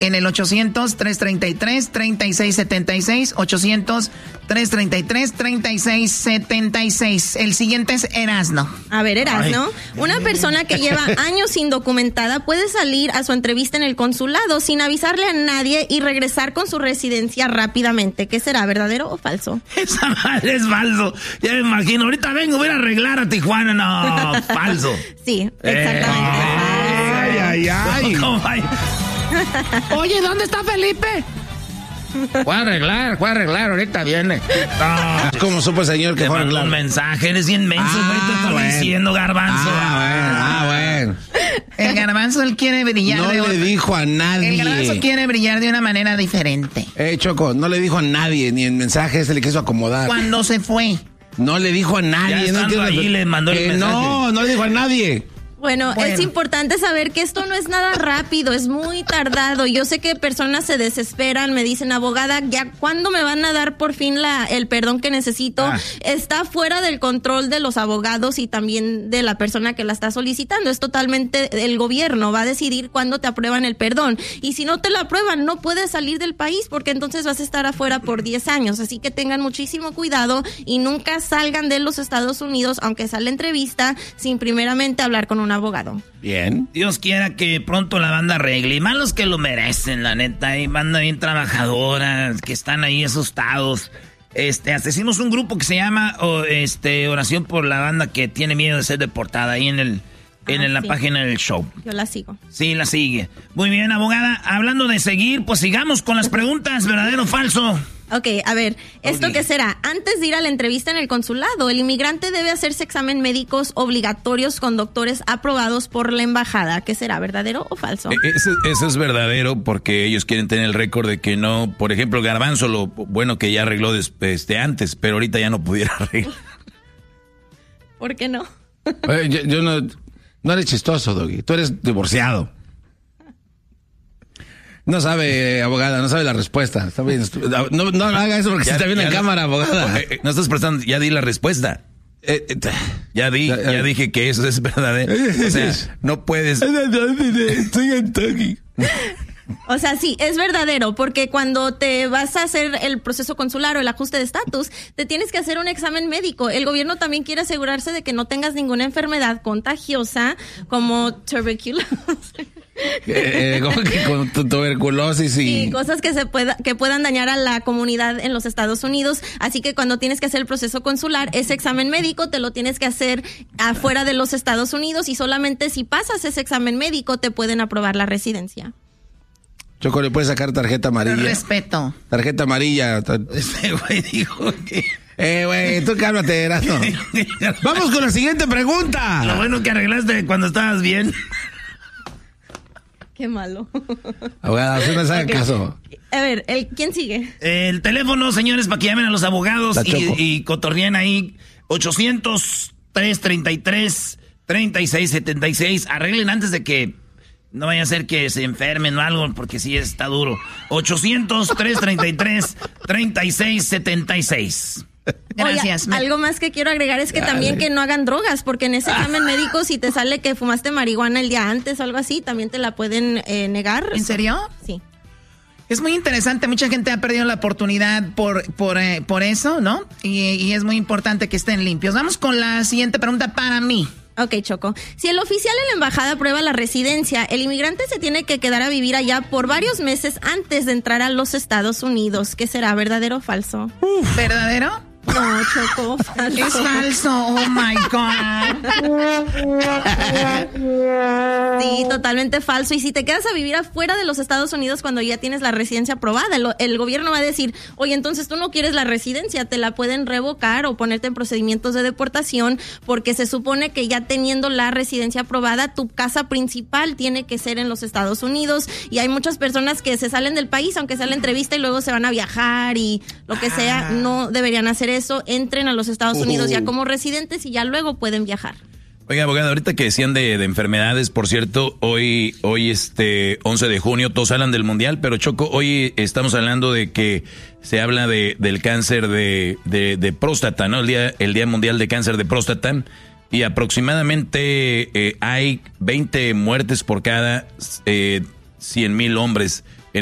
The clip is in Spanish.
en el 800-333-3676, 800-333-3676. El siguiente es Erasno. A ver, Erasno, una persona que lleva años indocumentada puede salir a su entrevista en el consulado sin avisarle a nadie y regresar con su residencia rápidamente. ¿Qué será, verdadero o falso? Esa madre es falso. Ya me imagino, ahorita vengo, voy a arreglar a Tijuana. No, falso. Sí, exactamente. Ay. Oye, ¿dónde está Felipe? Voy a arreglar, ahorita viene. No. ¿Cómo supo el señor que te fue a arreglar? Un mensaje, eres bien menso, güey, te estaba diciendo, Garbanzo. Bueno. El Garbanzo, él quiere brillar. No le dijo a nadie. El Garbanzo quiere brillar de una manera diferente. Choco, no le dijo a nadie, ni el mensaje se le quiso acomodar. Cuando se fue. No le dijo a nadie. Ya estando ahí le mandó el mensaje. No le dijo a nadie. Bueno, es importante saber que esto no es nada rápido, es muy tardado. Yo sé que personas se desesperan, me dicen, abogada, ¿ya cuándo me van a dar por fin el perdón que necesito? Está fuera del control de los abogados y también de la persona que la está solicitando. Es totalmente el gobierno, va a decidir cuándo te aprueban el perdón. Y si no te lo aprueban, no puedes salir del país porque entonces vas a estar afuera por 10 años. Así que tengan muchísimo cuidado y nunca salgan de los Estados Unidos, aunque sea la entrevista, sin primeramente hablar con un abogado. Bien. Dios quiera que pronto la banda arregle. Y más los que lo merecen, la neta. Hay banda bien trabajadora, que están ahí asustados. Hasta hicimos un grupo que se llama Oración por la banda que tiene miedo de ser deportada ahí en la página del show. Yo la sigo. Sí, la sigue. Muy bien, abogada. Hablando de seguir, pues sigamos con las preguntas, ¿verdadero o falso? Ok, a ver, ¿esto qué será? Antes de ir a la entrevista en el consulado, el inmigrante debe hacerse examen médicos obligatorios con doctores aprobados por la embajada. ¿Qué será, verdadero o falso? Eso es verdadero porque ellos quieren tener el récord de que no, por ejemplo, Garbanzo, lo bueno que ya arregló antes, pero ahorita ya no pudiera arreglar. ¿Por qué no? Yo no eres chistoso, Doggy. Tú eres divorciado. No sabe, abogada, no sabe la respuesta. Está bien. No haga eso porque se está viendo en cámara, abogada. No estás prestando, ya di la respuesta. Ya dije que eso es verdadero. O sea, no puedes. Estoy en Doggy. O sea, sí, es verdadero, porque cuando te vas a hacer el proceso consular o el ajuste de estatus, te tienes que hacer un examen médico. El gobierno también quiere asegurarse de que no tengas ninguna enfermedad contagiosa como tuberculosis. Con tuberculosis y cosas que puedan dañar a la comunidad en los Estados Unidos. Así que cuando tienes que hacer el proceso consular, ese examen médico te lo tienes que hacer afuera de los Estados Unidos y solamente si pasas ese examen médico te pueden aprobar la residencia. Choco, le puedes sacar tarjeta amarilla. Respeto. Tarjeta amarilla. Este güey dijo que... güey, tú cálmate, Erasmo. Vamos con la siguiente pregunta. Lo bueno que arreglaste cuando estabas bien. Qué malo. Abogada, usted no sabe caso. A ver, ¿quién sigue? El teléfono, señores, para que llamen a los abogados y cotorreen ahí. 800-333-3676. Arreglen antes de que... No vaya a ser que se enfermen o algo, porque sí está duro. 800-333-3676. Gracias. Oye, algo más que quiero agregar es que también que no hagan drogas, porque en ese examen médico, si te sale que fumaste marihuana el día antes o algo así, también te la pueden negar. ¿En serio? Sí. Es muy interesante, mucha gente ha perdido la oportunidad por eso, ¿no? Y es muy importante que estén limpios. Vamos con la siguiente pregunta para mí. Ok, Choco. Si el oficial en la embajada aprueba la residencia, el inmigrante se tiene que quedar a vivir allá por varios meses antes de entrar a los Estados Unidos. ¿Qué será, verdadero o falso? ¿Verdadero? No, Choco, falso. Es falso, oh my God. Sí, totalmente falso. Y si te quedas a vivir afuera de los Estados Unidos cuando ya tienes la residencia aprobada, el gobierno va a decir, oye, entonces tú no quieres la residencia, te la pueden revocar o ponerte en procedimientos de deportación, porque se supone que ya teniendo la residencia aprobada, tu casa principal tiene que ser en los Estados Unidos. Y hay muchas personas que se salen del país, aunque sea la entrevista, y luego se van a viajar y lo que sea. No deberían hacer eso, entren a los Estados Unidos ya como residentes y ya luego pueden viajar. Oiga, abogado, ahorita que decían de enfermedades, por cierto, hoy 11 de junio, todos hablan del mundial, pero Choco, hoy estamos hablando de que se habla del cáncer de próstata, ¿no? El día mundial de cáncer de próstata, y aproximadamente hay 20 muertes por cada 100,000 hombres